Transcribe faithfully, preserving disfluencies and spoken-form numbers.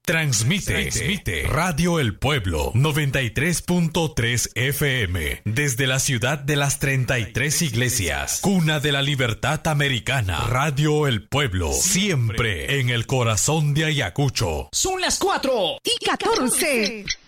Transmite, Transmite Radio El Pueblo noventa y tres punto tres F M desde la ciudad de las treinta y tres iglesias, cuna de la libertad americana. Radio El Pueblo, siempre en el corazón de Ayacucho. Son las cuatro y catorce.